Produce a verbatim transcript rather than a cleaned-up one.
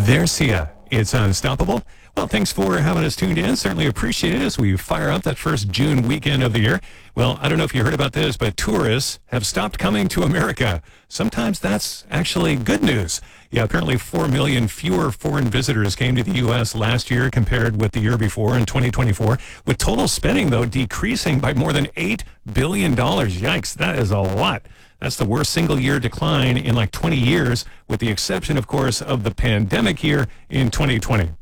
There's Sia. It's unstoppable. Well, thanks for having us tuned in. Certainly appreciate it as we fire up that first June weekend of the year. Well, I don't know if you heard about this, but tourists have stopped coming to America. Sometimes that's actually good news. Yeah, apparently four million fewer foreign visitors came to the U S last year compared with the year before in twenty twenty-four, with total spending, though, decreasing by more than eight billion dollars. Yikes, that is a lot. That's the worst single-year decline in like twenty years, with the exception, of course, of the pandemic year in twenty twenty.